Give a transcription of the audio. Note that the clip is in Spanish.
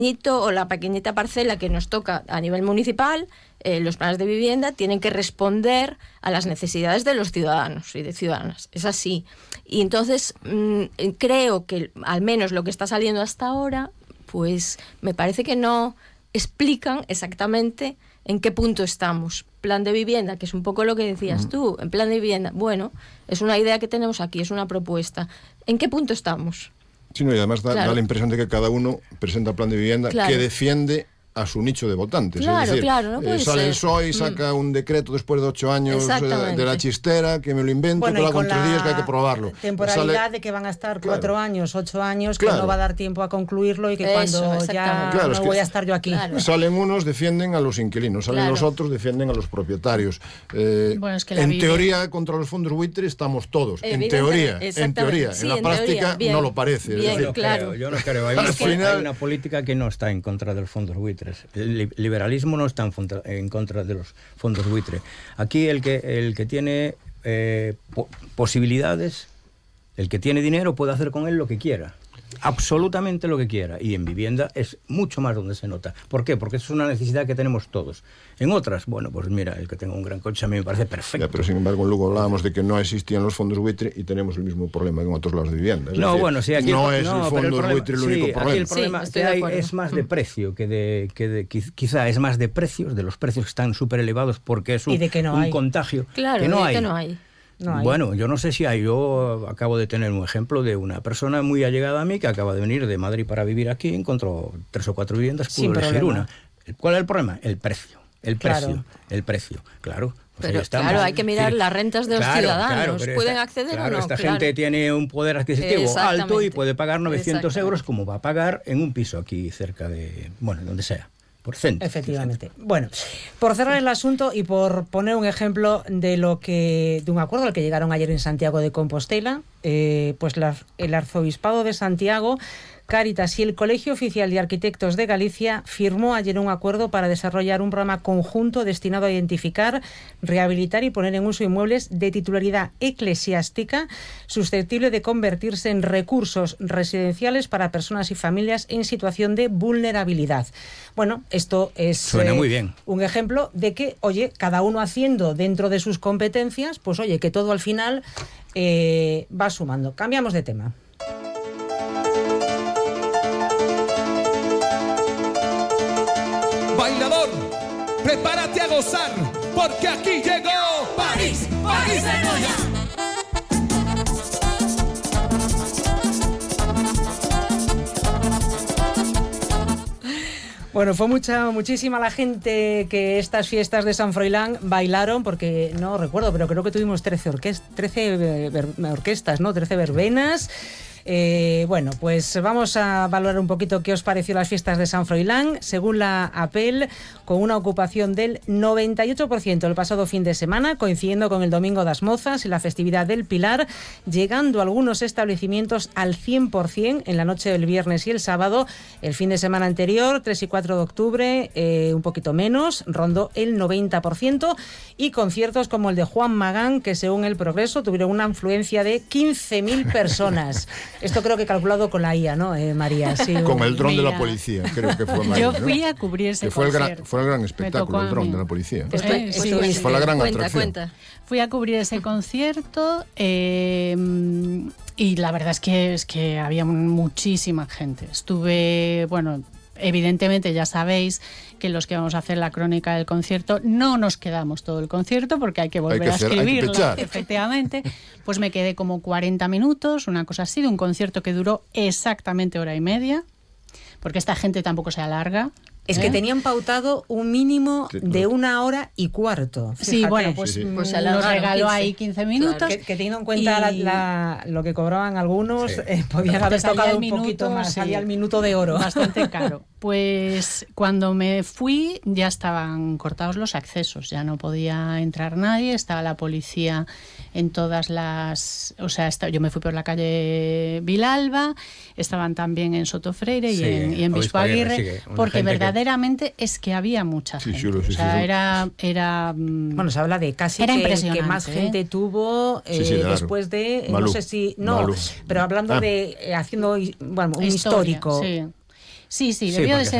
o la pequeñita parcela que nos toca a nivel municipal, los planes de vivienda tienen que responder a las necesidades de los ciudadanos y de ciudadanas. Es así. Y entonces creo que al menos lo que está saliendo hasta ahora, pues me parece que no explican exactamente en qué punto estamos. Plan de vivienda, que es un poco lo que decías tú, en plan de vivienda, bueno, es una idea que tenemos aquí, es una propuesta. ¿En qué punto estamos? Sí, no, y además da la impresión de que cada uno presenta plan de vivienda que defiende a su nicho de votantes. Claro, es decir, no puede sale ser. el PSOE y saca un decreto después de 8 años de la chistera, que me lo invento, que lo hago en 3 días, que hay que probarlo. Temporalidad de que van a estar 4 años, 8 años, que no va a dar tiempo a concluirlo y que cuando ya no voy a estar yo aquí. Salen unos, defienden a los inquilinos, salen los otros, defienden a los propietarios. Bueno, es que en teoría, contra los fondos buitre estamos todos. En teoría. Sí, en la práctica teoría, no lo parece. Bien, es decir, yo no creo. Hay una política que no está en contra de los fondos buitres. El liberalismo no está en contra de los fondos buitre. Aquí el que tiene posibilidades, el que tiene dinero puede hacer con él lo que quiera. Absolutamente lo que quiera. Y en vivienda es mucho más donde se nota. ¿Por qué? Porque es una necesidad que tenemos todos. En otras, bueno, pues mira, el que tenga un gran coche a mí me parece perfecto. Pero sin embargo, luego hablábamos de que no existían los fondos buitre y tenemos el mismo problema que en otros lados de vivienda. Sí, aquí no es el fondo buitre el único problema. Aquí el problema que hay es más de precio quizá es más de precios, de los precios que están súper elevados porque es un contagio. Claro, que no hay. No hay. Bueno, yo no sé si hay. Yo acabo de tener un ejemplo de una persona muy allegada a mí que acaba de venir de Madrid para vivir aquí, encontró 3 o 4 viviendas, pudo elegir una. ¿Cuál es el problema? El precio. Claro. Pero claro, hay que mirar las rentas de los ciudadanos. ¿Pueden acceder o no? Esta gente tiene un poder adquisitivo alto y puede pagar 900 euros como va a pagar en un piso aquí cerca de, donde sea. Por centro. Efectivamente. Bueno, por cerrar el asunto y por poner un ejemplo de un acuerdo al que llegaron ayer en Santiago de Compostela, pues el Arzobispado de Santiago, Cáritas y el Colegio Oficial de Arquitectos de Galicia firmó ayer un acuerdo para desarrollar un programa conjunto destinado a identificar, rehabilitar y poner en uso inmuebles de titularidad eclesiástica susceptible de convertirse en recursos residenciales para personas y familias en situación de vulnerabilidad. Bueno, esto es suena muy bien. Un ejemplo de que, cada uno haciendo dentro de sus competencias, pues que todo al final va sumando. Cambiamos de tema. Bailador, prepárate a gozar, porque aquí llegó París de Goya. Bueno, fue muchísima la gente que estas fiestas de San Froilán bailaron, porque no recuerdo, pero creo que tuvimos 13 orquestas, ¿no? 13 verbenas. Bueno, pues vamos a valorar un poquito qué os pareció las fiestas de San Froilán. Según la APEL, con una ocupación del 98% el pasado fin de semana, coincidiendo con el Domingo das Mozas y la festividad del Pilar, llegando algunos establecimientos al 100% en la noche del viernes y el sábado. El fin de semana anterior, 3 y 4 de octubre, un poquito menos, rondó el 90%, y conciertos como el de Juan Magán, que según El Progreso tuvieron una afluencia de 15.000 personas. Esto creo que calculado con la IA, ¿no, María? Sí, con el dron de la policía, creo que fue María, yo fui a cubrir ese concierto. Fue el gran espectáculo, el dron de la policía. Fue la gran atracción. Fui a cubrir ese concierto y la verdad es que había muchísima gente. Estuve, evidentemente ya sabéis que los que vamos a hacer la crónica del concierto no nos quedamos todo el concierto porque hay que volver a escribirlo, efectivamente. Pues me quedé como 40 minutos, una cosa así, de un concierto que duró exactamente 1:30, porque esta gente tampoco se alarga. Es que tenían pautado un mínimo de 1 hora y cuarto. Fíjate. Sí, bueno, pues nos regaló ahí 15 minutos. Claro, que teniendo en cuenta lo que cobraban algunos, podían haber tocado un poquito más, salía el minuto de oro. Bastante caro. Pues cuando me fui ya estaban cortados los accesos, ya no podía entrar nadie, estaba la policía en todas las... O sea, yo me fui por la calle Vilalba, estaban también en Soto Freire y en Bispo Aguirre, porque verdaderamente es que había mucha gente. O sea, era bueno, se habla de casi que más gente tuvo después de... Malú. No sé si... No, Malú. Pero hablando de... haciendo un histórico. Sí. Sí, debió de ser